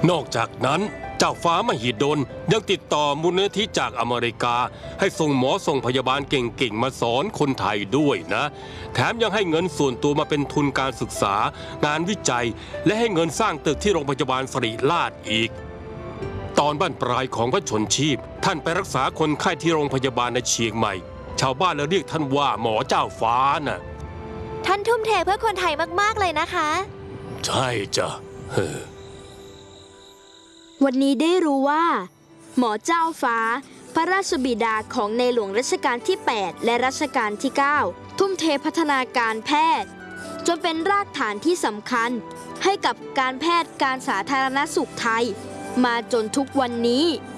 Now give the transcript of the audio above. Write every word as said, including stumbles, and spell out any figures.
นอกจากนั้นเจ้าฟ้ามหิดลยังติดต่อมูลนิธิจากอเมริกาให้ส่งหมอส่งพยาบาลเก่งๆมาสอนคนไทยด้วยนะแถมยังให้เงินส่วนตัวมาเป็นทุนการศึกษางานวิจัยและให้เงินสร้างตึกที่โรงพยาบาลสิริราชอีกตอนบั้นปลายของพระชนชีพท่านไปรักษาคนไข้ที่โรงพยาบาลในเชียงใหม่ชาวบ้านเลยเรียกท่านว่าหมอเจ้าฟ้าน่ะท่านทุ่มเทเพื่อคนไทยมากๆเลยนะคะใช่จ้ะวันนี้ได้รู้ว่าหมอเจ้าฟ้าพระราชบิดาของในหลวงรัชกาลที่แปดและรัชกาลที่เก้าทุ่มเทพัฒนาการแพทย์จนเป็นรากฐานที่สำคัญให้กับการแพทย์การสาธารณสุขไทยมาจนทุกวันนี้